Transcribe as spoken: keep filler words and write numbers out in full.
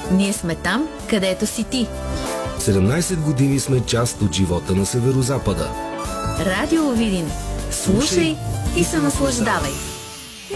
Ние сме там, където си ти. седемнайсет години сме част от живота на Северозапада. Радио Видин. Слушай и се наслаждавай.